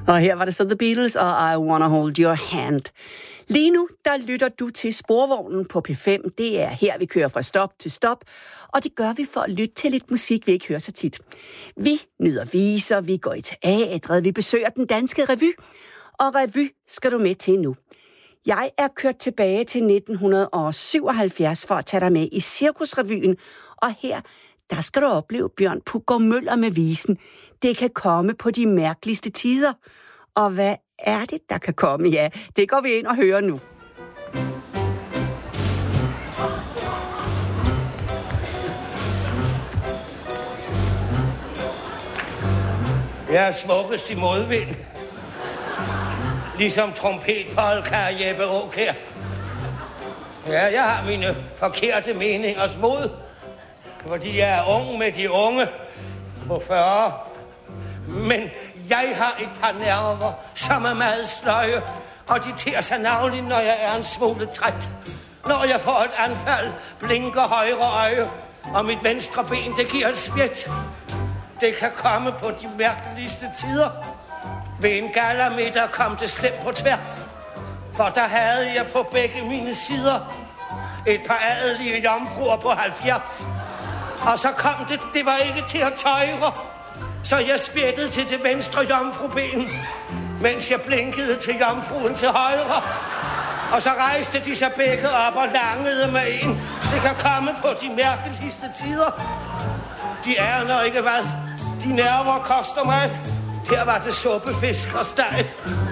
Og her var det så The Beatles og I Wanna Hold Your Hand. Lige nu, der lytter du til Sporvognen på P5. Det er her, vi kører fra stop til stop, og det gør vi for at lytte til lidt musik, vi ikke hører så tit. Vi nyder viser, vi går i teatret, vi besøger den danske revy, og revy skal du med til nu. Jeg er kørt tilbage til 1977 for at tage dig med i Cirkusrevyen, og her, der skal du opleve Bjørn Puggaard Møller med visen. Det kan komme på de mærkeligste tider. Og hvad er det, der kan komme? Ja, det går vi ind og hører nu. Jeg er smukkest i modvind. Ligesom trompetpolka og Jeppe Aakjær. Ja, jeg har mine forkerte meningers mod. Fordi jeg er ung med de unge på 40. Men jeg har et par nerver, som er meget sløje. Og de ter sig navnlig, når jeg er en smule træt. Når jeg får et anfald, blinker højre øje. Og mit venstre ben, det giver et spjæt. Det kan komme på de mærkeligste tider. Ved en gallamiddag kom det slemt på tværs. For der havde jeg på begge mine sider et par adelige jomfruer på 70. Og så kom det var ikke til at tøjre. Så jeg spjættede til det venstre jomfruben, mens jeg blinkede til jomfruen til højre. Og så rejste de sig begge op og langede med en. Det kan komme på de mærkeligste tider. De aner ikke hvad. De nerver koster mig. Her var det suppefisk og steg.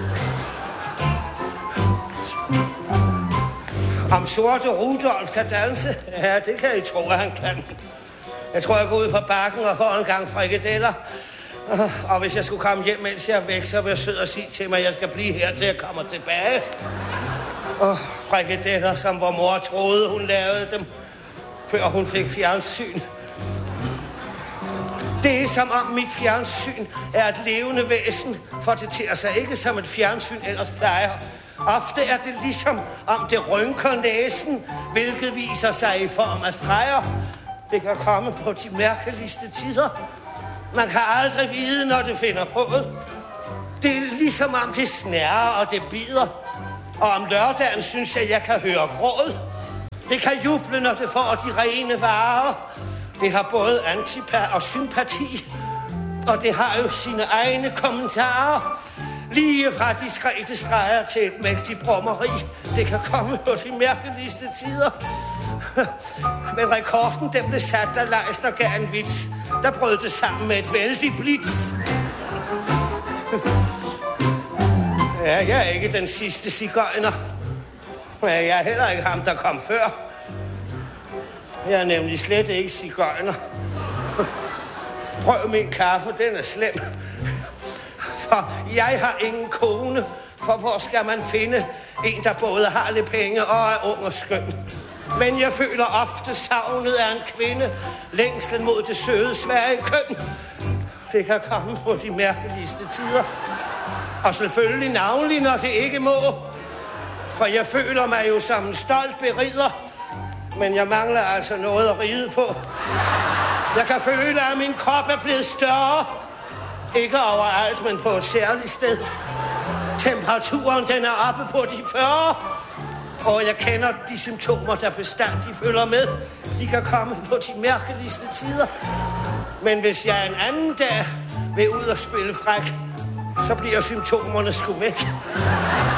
Om sorte Rudolf kan danse? Ja, det kan I tro, at han kan. Jeg tror, jeg går ud på bakken og får en gang frikadeller. Og hvis jeg skulle komme hjem, mens jeg er væk, så vil jeg sød og sige til mig, at jeg skal blive her, til jeg kommer tilbage. Frikadeller, som vor mor troede, hun lavede dem, før hun fik fjernsyn. Det er som om mit fjernsyn er et levende væsen, for det ter sig ikke som et fjernsyn ellers plejer. Ofte er det ligesom om det rynker næsen, hvilket viser sig i form af streger. Det kan komme på de mærkeligste tider. Man kan aldrig vide, når det finder på. Det er ligesom om det snærer og det bider. Og om lørdagen synes jeg kan høre gråd. Det kan juble, når det får de rene varer. Det har både antipati og sympati. Og det har jo sine egne kommentarer. Lige fra diskrete streger til et mægtigt brummeri. Det kan komme på de mærkeligste tider. Men rekorden, den blev sat, da Leisner gav en vits. Der brød det sammen med et vældig blitz. Ja, jeg er ikke den sidste sigøjner. Men jeg er heller ikke ham, der kom før. Jeg er nemlig slet ikke sigøjner. Prøv min kaffe, den er slem. For jeg har ingen kone. For hvor skal man finde en, der både har lidt penge og er ung og skøn? Men jeg føler ofte savnet af en kvinde. Længslen mod det søde, svære køn. Det kan komme på de mærkeligste tider. Og selvfølgelig navnlig, når det ikke må. For jeg føler mig jo som en stolt berider. Men jeg mangler altså noget at ride på. Jeg kan føle, at min krop er blevet større. Ikke overalt, men på et særligt sted. Temperaturen, den er oppe på de 40. Og jeg kender de symptomer, der bestandigt følger med. De kan komme på de mærkeligste tider. Men hvis jeg en anden dag vil ud og spille fræk, så bliver symptomerne sgu væk.